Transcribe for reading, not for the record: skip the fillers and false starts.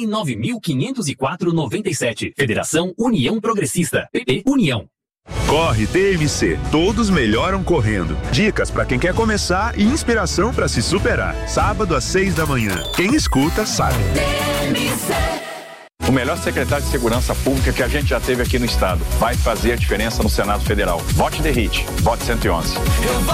9.504,97. Federação União Progressista. PP União. Corre TMC, todos melhoram correndo. Dicas para quem quer começar e inspiração para se superar. Sábado às 6 da manhã. Quem escuta sabe. O melhor secretário de Segurança Pública que a gente já teve aqui no estado vai fazer a diferença no Senado Federal. Vote The Hit, vote 111.